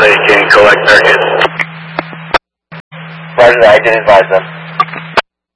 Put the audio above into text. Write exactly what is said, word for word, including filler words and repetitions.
they can collect targets. Roger that, I did advise them.